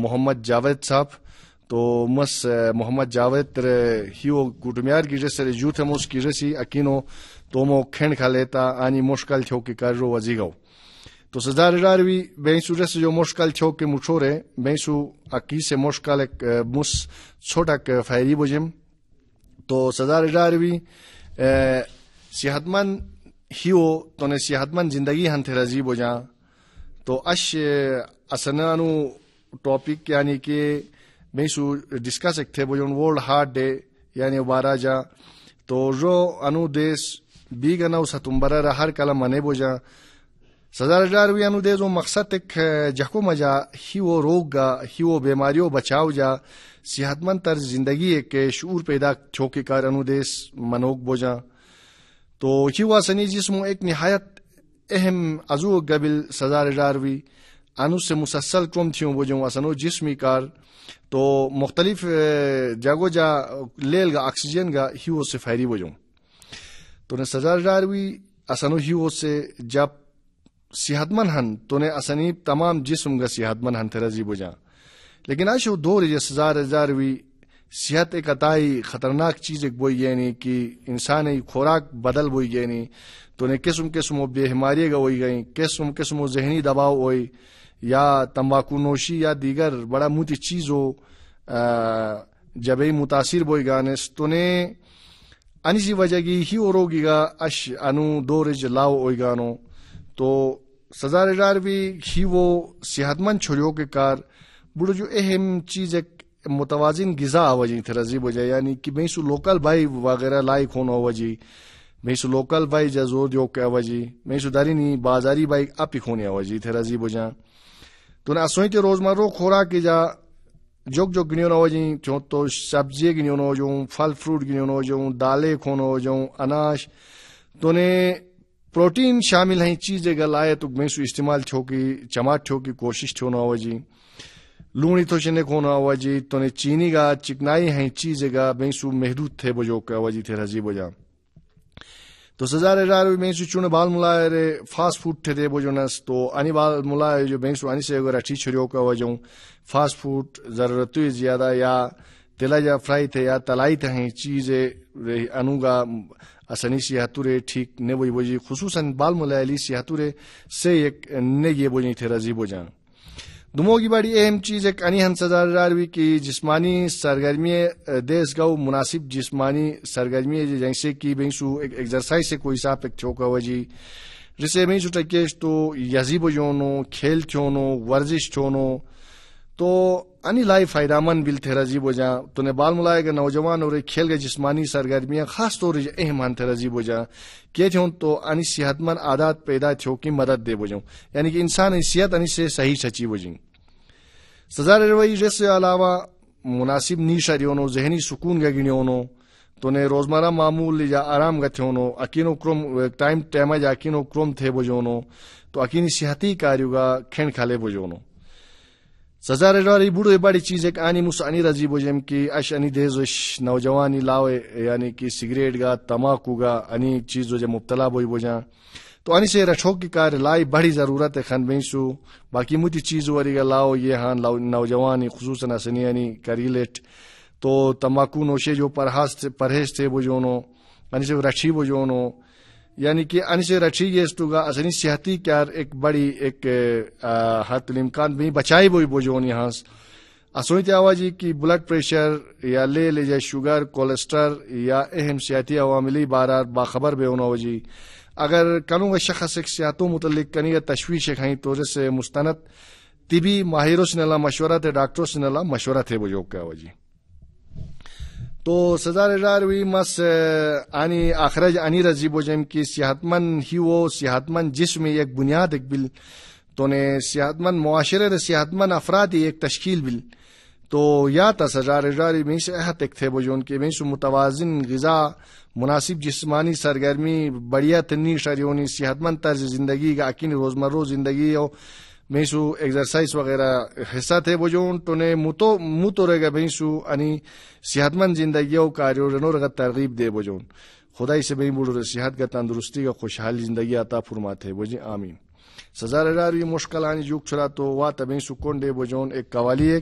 محمد جاوید صاحب تو مس محمد جاوید تر ہیو گوٹمیار کی جیسے یوتھ موس کی جیسی اکینو تو مو کھینڈ کھا لیتا آنی مشکل چھو کی کر رو وزی گاؤ تو سزار راروی بینسو جیسے جو مشکل چھو کے مچھورے بینسو اکی سے مشکل ایک مس چھوٹا فائری بجم تو سزار راروی صحت مند ہیو تو نے صحت مند زندگی ہن تھے رضی بجا تو اش اسنانو ٹاپک یعنی کہ بینسو ڈسکس ایک تھے بجون ورلڈ ہارٹ ڈے یعنی 12 جا تو رو انو دیس بیگنو ستمبر ہر کلم منے بجا سزار جاروی انو دیس و مقصد ایک جہکو مجا ہیو روگ گا ہیو بیماریوں بچاؤ جا صحت مند طرز زندگی ایک شعور پیدا چھوکی کار انو دیس منوک بجا تو ہیو سنی جسم ایک نہایت اہم عضو قبل سزار جاروی انو سے مسلسل کم تھیوں بجوں اسنو جسمی کار تو مختلف جگہ جا لیل گا آکسیجن گا ہیو سے فیری بجوں تو نے سزار جاروی اسنو ہیو سے جب صحت مند ہن تو نے اسنی تمام جسم گا صحت مند ہن ترزی بجا لیکن اشو دور یہ سزار جاروی صحت ایک عطائی خطرناک چیز ایک بوئی یعنی کہ انسان خوراک بدل بوئی یعنی تو نے قسم قسم و بیماری گا ہوئی گئی قسم و ذہنی دباؤ ہوئی یا تمباکو نوشی یا دیگر بڑا موتی چیز ہو جبھی متاثر بوئی گانس تو نے انیسی وجہ کی ہی اوروگی گا اش انو دور جلاو ہوئی گانو تو سزار جاروی ہی وہ صحت مند چھوڑیوں کے کار بڑو جو اہم چیز ایک متوازن غذا آوجی تھے رضی بجا یعنی کہ بینسو لوکل بھائی وغیرہ لائق ہونا آوجی بینسو لوکل بھائی جزو دیو کے آوجی بینسو داری نی بازاری بھائی اپی کھونی آوجی تھے رضی بجا تو نا سوئنتے روزمرہ خوراک کی جا جو گنیوں نہ ہو جائیں چون تو سبزی گنیوں نہ ہو جاؤں پھل فروٹ گنیوں نہ ہو جاؤں دالیں کھونا ہو جاؤں اناج تو نے پروٹین شامل ہیں چیزیں گل آئے تو میں سو استعمال چھو کی چماٹ چھو کی کوشش چھو نہ ہو جی لونی تو شنے کھونا ہوا جی تو نے چینی گا چکنائی ہیں چیزیں گا میں سو محدود تھے بجو کا ہوا جی تھے رضی بجا تو سزار جاروی میں سو چون بال ملائے رے فاسٹ فوڈ تھے دے بجو نس تو انی بال ملائے جو میں سو انی سے اگر اچھی چھڑیوں کا ہوا جاؤں فاسٹ فوڈ ضرورتوی زیادہ یا تلا جا فرائی تھے یا تلائی تھے ہیں چیزیں انو گا اسنی سیاحتورے ٹھیک نے وہی بجی خصوصاً بال ملائلی سیاحتورے سے ایک نے یہ بجی تھے رضی بجا دمو کی بڑی اہم چیز ایک انی ہن سزار جاروی کی جسمانی سرگرمی دیس گاؤ مناسب جسمانی سرگرمی جیسے کہ بینسو ایک ایکسرسائز سے کوئی صاحب ایک چھوکا وجی جسے بینسو ٹکیش تو یزیب جونو کھیل چھونو ورزش چھونو تو انی لائی فائدہ مند بل تھے رضی بجا تو نے بال ملائے گا نوجوان اور کھیل گا جسمانی سرگرمیاں خاص طور اہم ہن تھے رضی بجا کہ تھوں تو انی صحت مند عادات پیدا چھو کی مدد دے بجوں یعنی کہ انسان صحت انی سے صحیح سچی بجیں سزار روی جیسے علاوہ مناسب نیش ریونو ذہنی سکون گا گنیونو تو نے روزمرہ معمول یا آرام گا تھونو اکینو کروم ٹائم ٹائم جا اکینو کروم تھے بجونو تو اکینی صحتی کاریو گا کھین کھالے بجونو سزار راری بڑے بڑی چیز ایک آنی مسانی رضی بجم کی اش انی دیزش نوجوانی لاوے یعنی کہ سگریٹ گا تماکو گا انی چیز جو مبتلا بوئی بجا تو انی سے رچھو کی کار لائی بڑی ضرورت ہے خن بینسو باقی موتی چیز وری گا لاؤ یہ ہاں نوجوانی خصوصاً اسنی یعنی کریلیٹ تو تماکو نوشے جو پرہیز تھے بجونو انی سے رچھی بجونو یعنی کہ انی سے رچھی گیستو گا اسنی صحتی کار ایک بڑی ایک حد الامکان بھی بچائی بوئی بجونی ہاں اسوئیت آوازی کی بلڈ پریشر یا لے جائے شوگر کولیسٹرول یا اہم صحتی عواملی بارار باخبر بے ہونا وجی اگر کنوں گا شخص ایک صحتوں متعلق کنی گا تشویش ہیں تو جیسے مستند طبی ماہروں سے نلا مشورہ تھے ڈاکٹروں سے نلا مشورہ تھے بجوگ کا وجی تو سزار جاروی مس آنی آخرج آنی رضی بجم کی صحت مند ہی وہ صحت مند جسم ایک بنیاد ایک بل تو نے صحت مند معاشرے صحت مند افراد ایک تشکیل بل تو یا تا سزار جاری میں سے احت ایک تھے بجون کے میں سے متوازن غذا مناسب جسمانی سرگرمی بڑھیا تنی شریونی صحت مند طرز زندگی کا اکین روزمرہ زندگی اور بینسو ایکسرسائز وغیرہ حصہ تھے بجون تو نے متو رہے گا بینسو انی صحت مند زندگی او کاریو رنور کا ترغیب دے بجون خدای سے بین بڑو صحت کا تندرستی کا خوشحالی زندگی عطا فرماتے بجے آمین سزا راری مشکل آنی جوک چھڑا تو وا تبین سکون دے بجون ایک قوالی